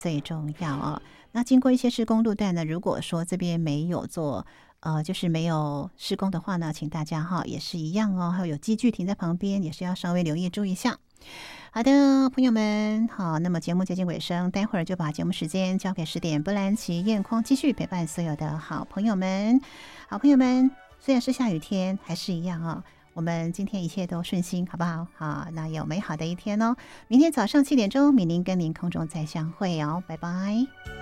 最重要哦。那经过一些施工路段呢，如果说这边没有做就是没有施工的话呢，请大家哈也是一样哦，还有机具停在旁边，也是要稍微留意注意一下。好的，朋友们好，那么节目接近尾声，待会儿就把节目时间交给10点波兰奇燕匡继续陪伴所有的好朋友们。好朋友们，虽然是下雨天，还是一样哦。我们今天一切都顺心，好不好？好，那有美好的一天哦。明天早上7点钟，米玲跟您空中再相会哦，拜拜。